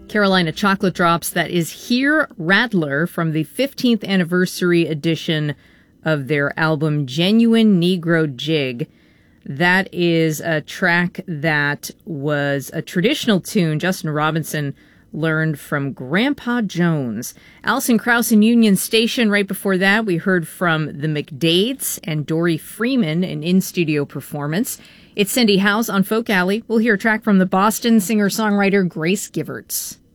Carolina Chocolate Drops. That is Here Rattler from the 15th anniversary edition of their album Genuine Negro Jig. That is a track that was a traditional tune Justin Robinson learned from Grandpa Jones. Alison Krauss and Union Station. Right before that, we heard from the McDades and Dory Freeman, an in-studio performance. It's Cindy House on Folk Alley. We'll hear a track from the Boston singer-songwriter Grace Giverts.